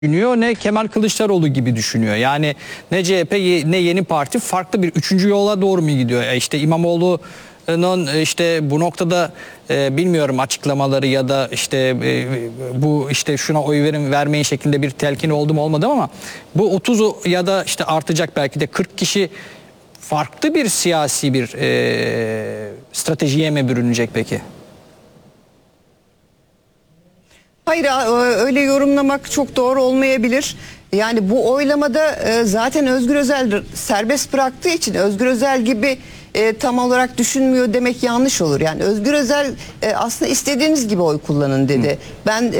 düşünüyor, ne Kemal Kılıçdaroğlu gibi düşünüyor. Yani ne CHP ne Yeni Parti farklı bir üçüncü yola doğru mu gidiyor? İşte İmamoğlu'nun işte bu noktada bilmiyorum açıklamaları ya da işte bu işte şuna oy verin vermeyin şeklinde bir telkin oldu mu olmadı ama bu 30 ya da işte artacak belki de 40 kişi farklı bir siyasi bir stratejiye mi bürünecek peki? Hayır, öyle yorumlamak çok doğru olmayabilir. Yani bu oylamada zaten Özgür Özel serbest bıraktığı için Özgür Özel gibi tam olarak düşünmüyor demek yanlış olur. Yani Özgür Özel aslında istediğiniz gibi oy kullanın dedi. Ben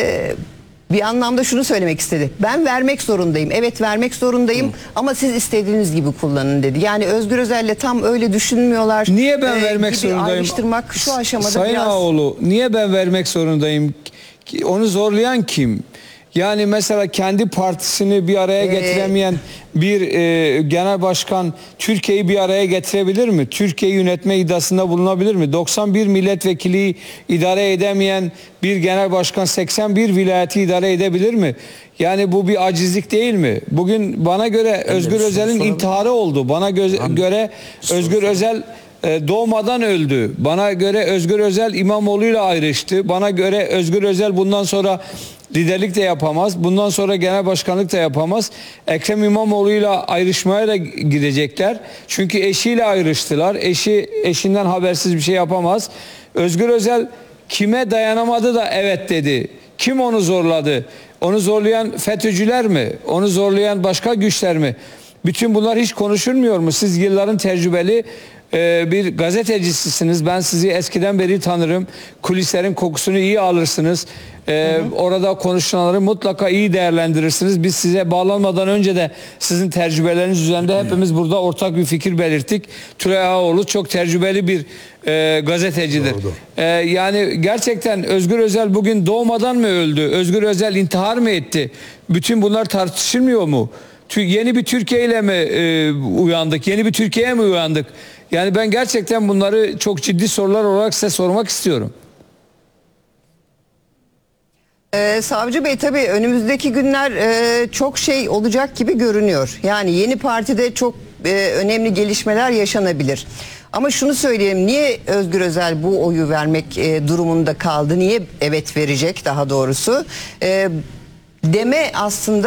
bir anlamda şunu söylemek istedi. Ben vermek zorundayım. Evet, vermek zorundayım ama siz istediğiniz gibi kullanın dedi. Yani Özgür Özel'le tam öyle düşünmüyorlar. Niye ben vermek gibi zorundayım? ayrıştırmak şu aşamada Sayın biraz... Ağoğlu, niye ben vermek zorundayım? Onu zorlayan kim? Yani mesela kendi partisini bir araya getiremeyen bir genel başkan Türkiye'yi bir araya getirebilir mi? Türkiye'yi yönetme iddiasında bulunabilir mi? 91 milletvekili idare edemeyen bir genel başkan 81 vilayeti idare edebilir mi? Yani bu bir acizlik değil mi? Bugün bana göre Özgür Özel'in intiharı oldu. Bana göre Özgür Özel doğmadan öldü. Bana göre Özgür Özel İmamoğlu'yla ayrıştı. Bana göre Özgür Özel bundan sonra liderlik de yapamaz. Bundan sonra genel başkanlık da yapamaz. Ekrem İmamoğlu'yla ayrışmaya da gidecekler. Çünkü eşiyle ayrıştılar. Eşinden habersiz bir şey yapamaz. Özgür Özel kime dayanamadı da evet dedi. Kim onu zorladı? Onu zorlayan FETÖ'cüler mi? Onu zorlayan başka güçler mi? Bütün bunlar hiç konuşulmuyor mu? Siz yılların tecrübeli bir gazetecisisiniz. Ben sizi eskiden beri tanırım. Kulislerin kokusunu iyi alırsınız. Orada konuşulanları mutlaka iyi değerlendirirsiniz. Biz size bağlanmadan önce de sizin tecrübeleriniz üzerinde hepimiz burada ortak bir fikir belirttik. Tülay Ağoğlu çok tecrübeli bir gazetecidir. Yani gerçekten Özgür Özel bugün doğmadan mı öldü? Özgür Özel intihar mı etti? Bütün bunlar tartışılmıyor mu? Yeni bir Türkiye ile mi uyandık? Yeni bir Türkiye'ye mi uyandık? Yani ben gerçekten bunları çok ciddi sorular olarak size sormak istiyorum. Savcı Bey, tabii önümüzdeki günler çok şey olacak gibi görünüyor. Yani yeni partide çok önemli gelişmeler yaşanabilir. Ama şunu söyleyeyim, niye Özgür Özel bu oyu vermek durumunda kaldı? Niye evet verecek daha doğrusu? Deme aslında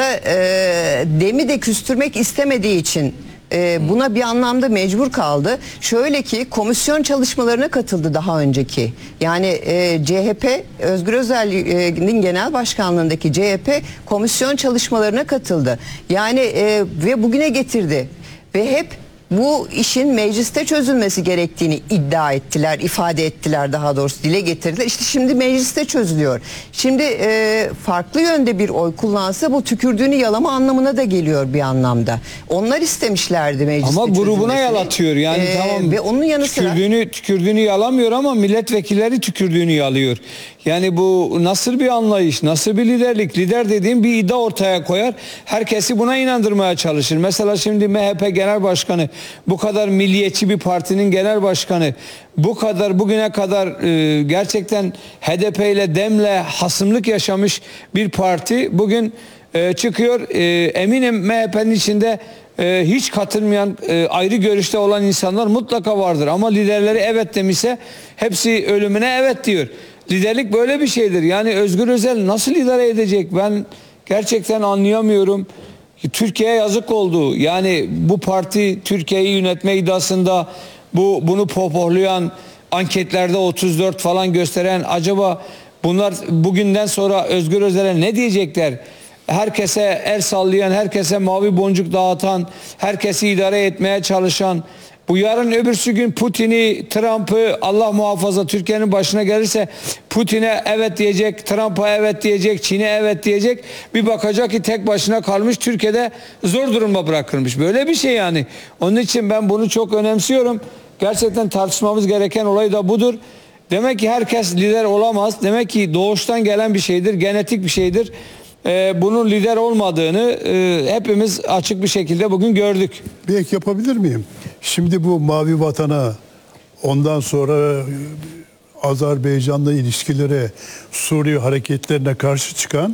Dem'i de küstürmek istemediği için buna bir anlamda mecbur kaldı. Şöyle ki komisyon çalışmalarına katıldı daha önceki. Yani CHP, Özgür Özel'in genel başkanlığındaki CHP komisyon çalışmalarına katıldı. Yani ve bugüne getirdi. Ve hep bu işin mecliste çözülmesi gerektiğini iddia ettiler, ifade ettiler, daha doğrusu dile getirdiler. İşte şimdi mecliste çözülüyor. Şimdi farklı yönde bir oy kullansa bu tükürdüğünü yalama anlamına da geliyor bir anlamda. Onlar istemişlerdi mecliste ama grubuna çözülmesini. yalatıyor. Yani tamam, ve onun yanı sıra tükürdüğünü yalamıyor ama milletvekilleri tükürdüğünü yalıyor. Yani bu nasıl bir anlayış, nasıl bir liderlik? Lider dediğim bir iddia ortaya koyar. Herkesi buna inandırmaya çalışır. Mesela şimdi MHP Genel Başkanı, bu kadar milliyetçi bir partinin genel başkanı, bu kadar bugüne kadar gerçekten HDP ile DEM'le hasımlık yaşamış bir parti bugün çıkıyor. Eminim MHP'nin içinde hiç katılmayan, ayrı görüşte olan insanlar mutlaka vardır. Ama liderleri evet demişse hepsi ölümüne evet diyor. Liderlik böyle bir şeydir. Yani Özgür Özel nasıl idare edecek? Ben gerçekten anlayamıyorum. Türkiye'ye yazık oldu. Yani bu parti Türkiye'yi yönetme iddiasında bunu pohpohlayan, anketlerde 34 falan gösteren, acaba bunlar bugünden sonra Özgür Özel'e ne diyecekler? Herkese el sallayan, herkese mavi boncuk dağıtan, herkesi idare etmeye çalışan, bu yarın öbürsü gün Putin'i, Trump'ı, Allah muhafaza Türkiye'nin başına gelirse Putin'e evet diyecek, Trump'a evet diyecek, Çin'e evet diyecek. Bir bakacak ki tek başına kalmış, Türkiye'de zor durumda bırakılmış. Böyle bir şey yani. Onun için ben bunu çok önemsiyorum. Gerçekten tartışmamız gereken olay da budur. Demek ki herkes lider olamaz. Demek ki doğuştan gelen bir şeydir, genetik bir şeydir. Bunun lider olmadığını hepimiz açık bir şekilde bugün gördük. Bir ek yapabilir miyim? Şimdi bu Mavi Vatan'a, ondan sonra Azerbaycan'la ilişkilere, Suriye hareketlerine karşı çıkan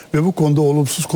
ve bu konuda olumsuz